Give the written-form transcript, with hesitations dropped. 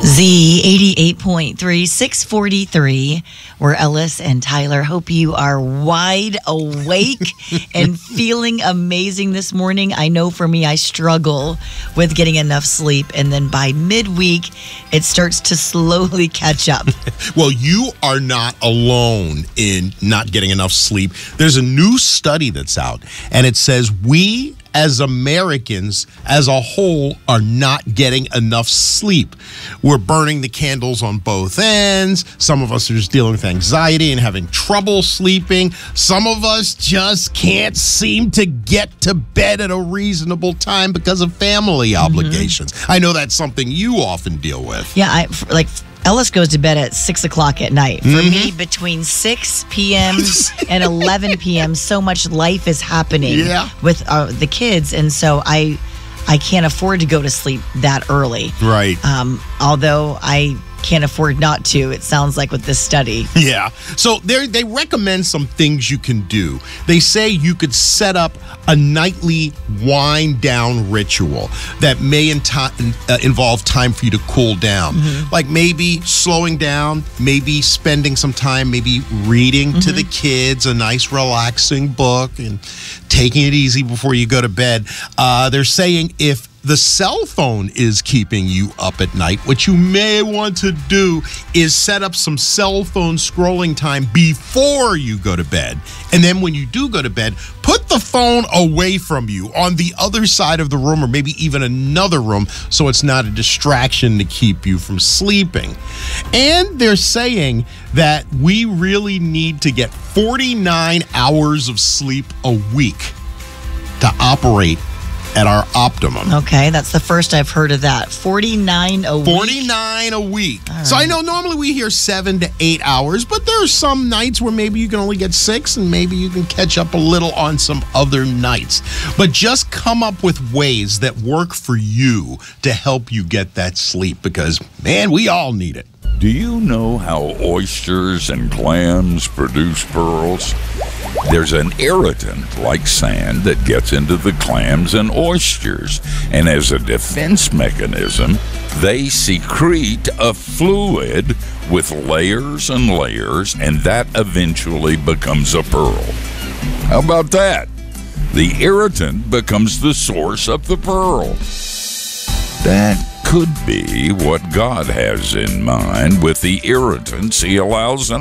Z 88.3, 643. We're Ellis and Tyler. Hope you are wide awake and feeling amazing this morning. I know for me, I struggle with getting enough sleep. And then by midweek, it starts to slowly catch up. Well, you are not alone in not getting enough sleep. There's a new study that's out, and it says we as Americans as a whole are not getting enough sleep. We're burning the candles on both ends. Some of us are just dealing with anxiety and having trouble sleeping. Some of us just can't seem to get to bed at a reasonable time because of family obligations. I know that's something you often deal with. Yeah, Ellis goes to bed at 6 o'clock at night. For me, between 6 p.m. and 11 p.m., so much life is happening with the kids. And so I can't afford to go to sleep that early. Right. Although I can't afford not to, it sounds like with this study. Yeah. So they recommend some things you can do. They say you could set up a nightly wind down ritual that may involve time for you to cool down. Like maybe slowing down, maybe spending some time, maybe reading to the kids a nice relaxing book and taking it easy before you go to bed. They're saying if the cell phone is keeping you up at night, what you may want to do is set up some cell phone scrolling time before you go to bed. And then when you do go to bed, put the phone away from you on the other side of the room or maybe even another room so it's not a distraction to keep you from sleeping. And they're saying that we really need to get 49 hours of sleep a week to operate at our optimum. Okay, that's the first I've heard of that. 49 a week? 49 a week. Right. So I know normally we hear 7 to 8 hours, but there are some nights where maybe you can only get 6 and maybe you can catch up a little on some other nights. But just come up with ways that work for you to help you get that sleep because, man, we all need it. Do you know how oysters and clams produce pearls? There's an irritant like sand that gets into the clams and oysters, and as a defense mechanism, they secrete a fluid with layers and layers, and that eventually becomes a pearl. How about that? The irritant becomes the source of the pearl. That could be what God has in mind with the irritants he allows in